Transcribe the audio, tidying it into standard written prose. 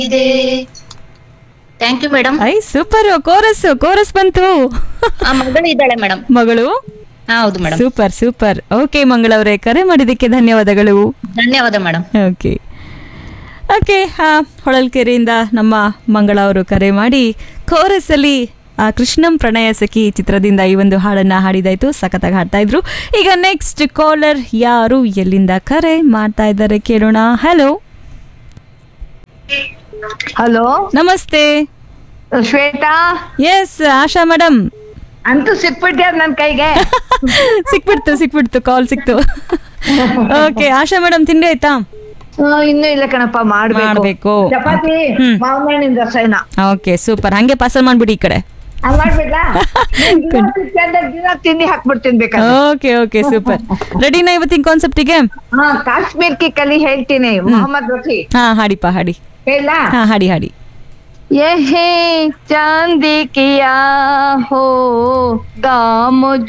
ಇದೆ. Thank you madam. I super, chorus chorus ಬಂತು. ಆ ಮಗಳು ಇದ್ದಾಳೆ ಮೇಡಮ್. ಮಗಳು. ಹೌದು ಮೇಡಮ್. Super super. ಓಕೆ ಮಂಗಳವರೇ, ಕರೆ ಮಾಡಿದ್ದಕ್ಕೆ ಧನ್ಯವಾದಗಳು. ಧನ್ಯವಾದ ಮೇಡಮ್. Okay okay. ಹೊಳಲ್ಕೆರೆಯಿಂದ ನಮ್ಮ ಮಂಗಳ ಅವರು ಕರೆ ಮಾಡಿ ಕೋರಸ್ ಅಲ್ಲಿ ಕೃಷ್ಣಂ ಪ್ರಣಯ ಸಖಿ ಚಿತ್ರದಿಂದ ಈ ಒಂದು ಹಾಡನ್ನ ಹಾಡಿದಾಯ್ತು. ಸಖತ್ತಾಗಿ ಹಾಡ್ತಾ ಇದ್ರು. ಈಗ ನೆಕ್ಸ್ಟ್ ಕಾಲರ್ ಯಾರು, ಎಲ್ಲಿಂದ ಕರೆ ಮಾಡ್ತಾ ಇದ್ದಾರೆ ಕೇಳೋಣ. ಹಲೋ ಹಲೋ, ನಮಸ್ತೆ. ಶ್ವೇತಾ. ಎಸ್ ಆಶಾ ಮೇಡಮ್. ಅಂತೂ ಸಿಕ್ಬಿಟ್ಯ ನನ್ ಕೈಗೆ. ಸಿಕ್ಬಿಡ್ತು ಕಾಲ್ ಸಿಕ್ತು. ಓಕೆ ಆಶಾ ಮೇಡಮ್, ತಿಂಡಿ ಆಯ್ತಾ? ಇನ್ನೂ ಇಲ್ಲ ಕಣಪ್ಪ, ಮಾಡ್ಬೇಕು. ಚಪಾತಿ ಮಾವಿನ ಹಣ್ಣಿನ ರಸಾಯನ. Okay super. ಹಂಗೆ ಪಾರ್ಸಲ್ ಮಾಡ್ಬಿಡಿ ಈ ಕಡೆ. ಹಂಗ್ ಮಾಡ್ಬಿಡ್ಲಾ? ದಿನ ತಿಂಡಿ ಹಾಕ್ಬಿಡ್ತೀನಿ ಬೇಕಾದ್ರೆ. Okay okay super. ರೆಡಿನಾ ಇವತ್ತಿನ ಕಾನ್ಸೆಪ್ಟಿಗೆ? ಕಾಶ್ಮೀರ್ ಕಿ ಕಲಿ ಹೇಳ್ತೀನಿ. ಮೊಹಮ್ಮದ್ ರಫಿ. ಹಾಡಿಪ್ಪ ಹಾಡಿ. ಹೇಳ? ಹಾಡಿ ಹಾಡಿ. ಯಹೇ ಚಾಂದಿ ಕಿಯಾ ಹೋ ಗಾಮ್